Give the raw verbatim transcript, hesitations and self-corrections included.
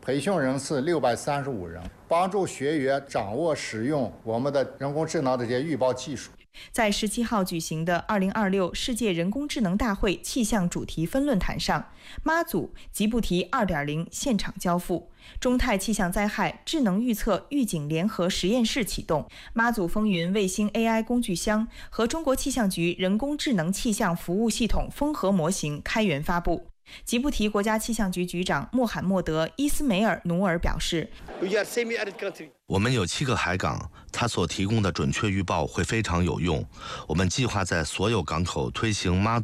培训人次六百三十五人，帮助学员掌握使用我们的人工智能的这些预报技术。 在十七号举行的二零二六世界人工智能大会气象主题分论坛上，妈祖吉布提 二点零 现场交付，中泰气象灾害智能预测预警联合实验室启动，妈祖风云卫星 A I 工具箱和中国气象局人工智能气象服务系统风核模型开源发布。吉布提国家气象局局长穆罕默德·伊斯梅尔努尔表示， 我们有七个海港，它所提供的准确预报会非常有用。我们计划在所有港口推行妈祖